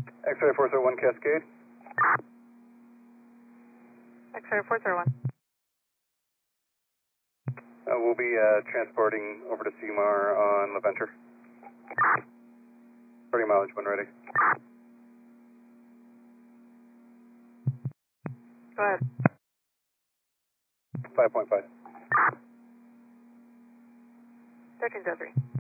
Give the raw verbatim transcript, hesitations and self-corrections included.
X-ray four zero one Cascade. X-ray four zero one. Uh, we'll be uh, transporting over to C M R on LaVenture. Starting mileage when ready. Go ahead. five point five. thirteen oh three.